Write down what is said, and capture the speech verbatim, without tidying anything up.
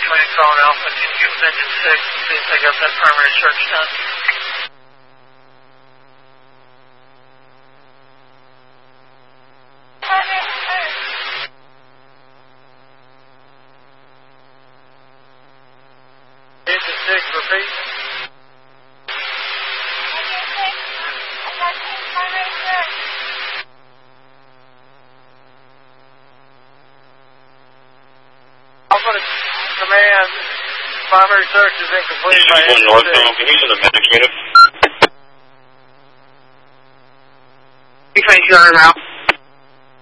twenty calling Alpha, can you get with engine six and see if they got that primary search done? Engine six, repeat. Alpha to command, primary search is incomplete by engine north six. now, can you send a medic unit? twenty-two on Alpha.